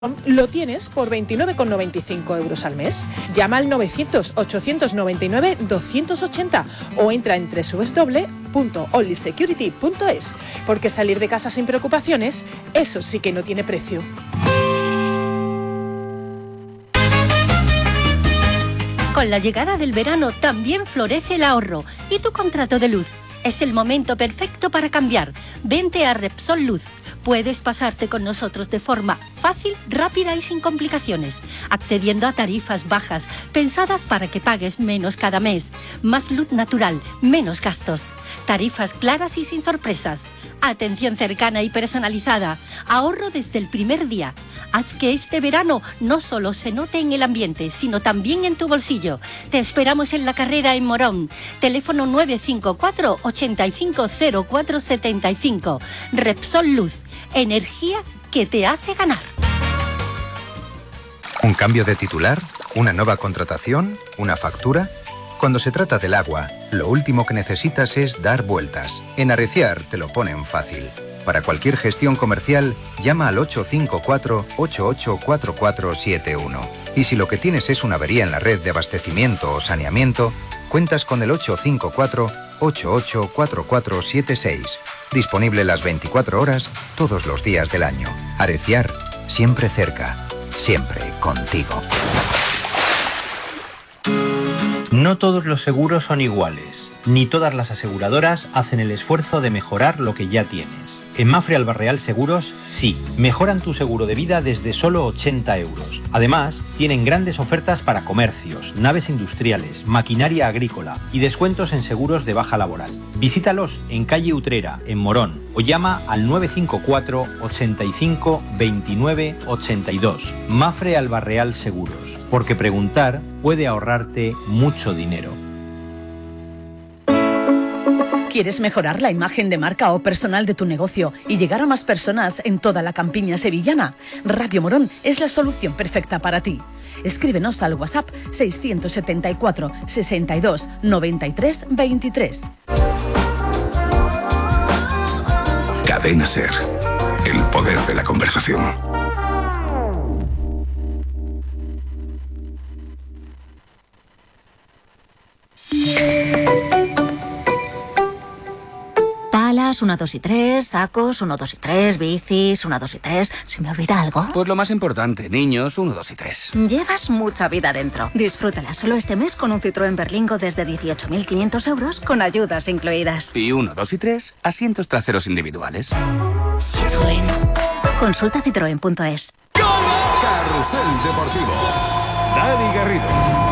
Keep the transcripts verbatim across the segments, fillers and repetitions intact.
lo tienes por veintinueve con noventa y cinco euros al mes. Llama al novecientos, ochocientos noventa y nueve, doscientos ochenta o entra en doble u doble u doble u punto only security punto es, porque salir de casa sin preocupaciones, eso sí que no tiene precio. Con la llegada del verano también florece el ahorro y tu contrato de luz. Es el momento perfecto para cambiar. Vente a Repsol Luz. Puedes pasarte con nosotros de forma fácil, rápida y sin complicaciones, accediendo a tarifas bajas, pensadas para que pagues menos cada mes. Más luz natural, menos gastos. Tarifas claras y sin sorpresas. Atención cercana y personalizada. Ahorro desde el primer día. Haz que este verano no solo se note en el ambiente, sino también en tu bolsillo. Te esperamos en La Carrera en Morón. Teléfono nueve cinco cuatro, ochenta y cinco, cero cuatro setenta y cinco. Repsol Luz. Energía que te hace ganar. ¿Un cambio de titular? ¿Una nueva contratación? ¿Una factura? Cuando se trata del agua, lo último que necesitas es dar vueltas. En Arreciar te lo ponen fácil. Para cualquier gestión comercial, llama al ocho cinco cuatro, ocho ocho cuatro cuatro siete uno. Y si lo que tienes es una avería en la red de abastecimiento o saneamiento, cuentas con el ocho cinco cuatro, ocho ocho cuatro cuatro siete seis. Disponible las veinticuatro horas, todos los días del año. Arreciar, siempre cerca, siempre contigo. No todos los seguros son iguales, ni todas las aseguradoras hacen el esfuerzo de mejorar lo que ya tienes. En Mapfre Alba Real Seguros, sí, mejoran tu seguro de vida desde solo ochenta euros. Además, tienen grandes ofertas para comercios, naves industriales, maquinaria agrícola y descuentos en seguros de baja laboral. Visítalos en calle Utrera, en Morón, o llama al nueve cinco cuatro, ochenta y cinco, veintinueve, ochenta y dos. Mapfre Alba Real Seguros, porque preguntar puede ahorrarte mucho dinero. ¿Quieres mejorar la imagen de marca o personal de tu negocio y llegar a más personas en toda la campiña sevillana? Radio Morón es la solución perfecta para ti. Escríbenos al WhatsApp seiscientos setenta y cuatro, sesenta y dos, noventa y tres, veintitrés. Cadena SER. El poder de la conversación. Palas, uno, dos y tres, sacos, uno, dos y tres, bicis, uno, dos y tres. ¿Se me olvida algo? Pues lo más importante, niños, uno, dos y tres. Llevas mucha vida dentro. Disfrútala solo este mes con un Citroën Berlingo desde dieciocho mil quinientos euros con ayudas incluidas. Y uno, dos y tres, asientos traseros individuales. Citroën. Consulta citroen punto es. Carrusel Deportivo. Dani Garrido.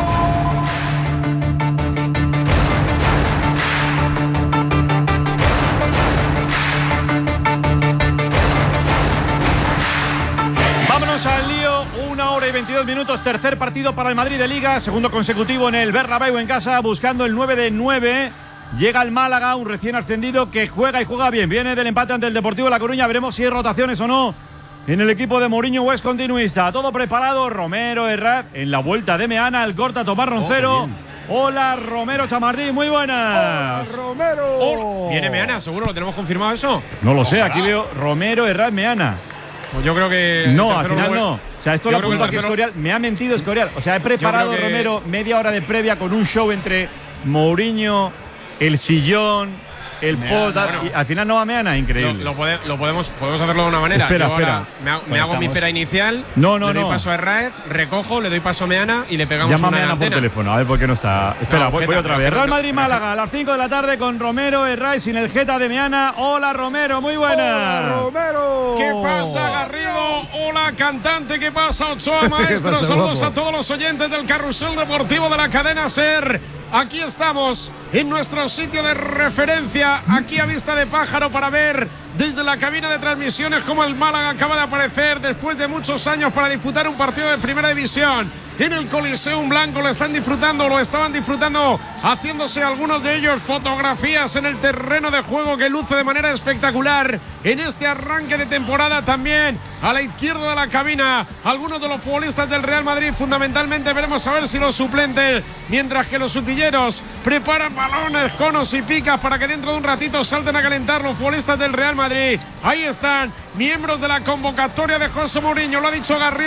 Al lío, una hora y veintidós minutos, tercer partido para el Madrid de Liga, segundo consecutivo en el Bernabéu en casa, buscando el nueve de nueve. Llega el Málaga, un recién ascendido que juega y juega bien. Viene del empate ante el Deportivo de La Coruña, veremos si hay rotaciones o no en el equipo de Mourinho o es continuista. Todo preparado, Romero, Herrad, en la vuelta de Meana, el corta Tomás Roncero. Oh, hola Romero Chamardí, muy buenas. Hola Romero. Oh, ¿Viene Meana? ¿Seguro? ¿Lo tenemos confirmado eso? No lo sé, aquí veo Romero, Herrad, Meana. Pues yo creo que... No, al final no. O sea, esto lo apunta que tercero... Escorial. Me ha mentido Escorial. O sea, he preparado, que... Romero, media hora de previa con un show entre Mourinho, el sillón, el pod. Bueno, y al final no va Meana, increíble. Lo, lo, pode, lo podemos, podemos hacerlo de una manera. Espera, yo espera. Me hago, me hago mi pera inicial. No, no, le doy no. paso a Herreraez, recojo, le doy paso a Meana y le pegamos Llama una Meana por teléfono, a ver por qué no está. Espera, no, voy, Geta, voy otra vez. Real Madrid-Málaga a las cinco de la tarde con Romero, Herreraez sin el Geta de Meana. Hola Romero, muy buena. Hola Romero. ¿Qué pasa, Garrido? Hola cantante, ¿qué pasa, Ochoa Maestro? Saludos a todos los oyentes del Carrusel Deportivo de la cadena SER. Aquí estamos en nuestro sitio de referencia, aquí a vista de pájaro, para ver desde la cabina de transmisiones cómo el Málaga acaba de aparecer después de muchos años para disputar un partido de primera división en el Coliseum Blanco. Lo están disfrutando, lo estaban disfrutando haciéndose algunos de ellos fotografías en el terreno de juego que luce de manera espectacular en este arranque de temporada. También a la izquierda de la cabina algunos de los futbolistas del Real Madrid, fundamentalmente veremos a ver si los suplentes, mientras que los utilleros preparan balones, conos y picas para que dentro de un ratito salten a calentar los futbolistas del Real Madrid. Ahí están miembros de la convocatoria de José Mourinho, lo ha dicho Garrido.